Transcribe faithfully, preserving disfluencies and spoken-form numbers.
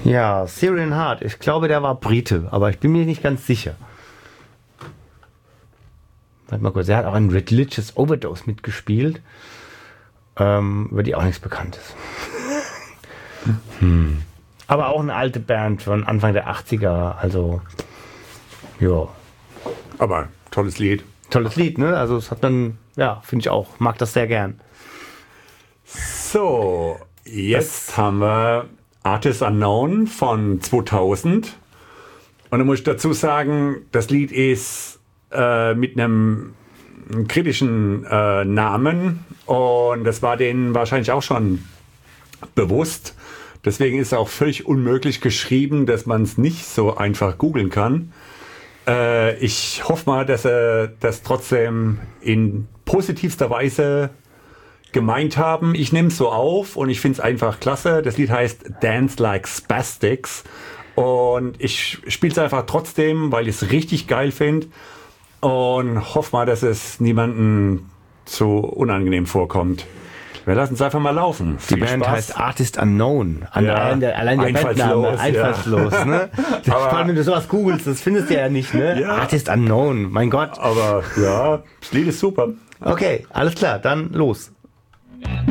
Ja, Syrian Heart. Ich glaube, der war Brite, aber ich bin mir nicht ganz sicher. Warte mal kurz. Er hat auch in Religious Overdose mitgespielt, ähm, über die auch nichts bekannt ist. hm. Aber auch eine alte Band von Anfang der achtziger. Also, ja. Aber tolles Lied. Tolles Lied, ne? Also, es hat dann, ja, finde ich auch. Mag das sehr gern. So, jetzt das haben wir Artist Unknown von zweitausend. Und da muss ich dazu sagen, das Lied ist äh, mit einem kritischen äh, Namen. Und das war denen wahrscheinlich auch schon bewusst. Deswegen ist es auch völlig unmöglich geschrieben, dass man es nicht so einfach googeln kann. Äh, ich hoffe mal, dass sie das trotzdem in positivster Weise gemeint haben. Ich nehme es so auf und ich finde es einfach klasse. Das Lied heißt Dance Like Spastics und ich spiele es einfach trotzdem, weil ich es richtig geil finde und hoffe mal, dass es niemandem zu unangenehm vorkommt. Wir lassen es einfach mal laufen. Die Viel Band Spaß. heißt Artist Unknown. An Ja, allein der, allein der einfallslos, Bandname, einfallslos. Ja. Ne? Vor allem, wenn du sowas googelst, das findest du ja nicht. Ne? Ja. Artist Unknown, mein Gott. Aber ja, das Lied ist super. Okay, alles klar, dann los.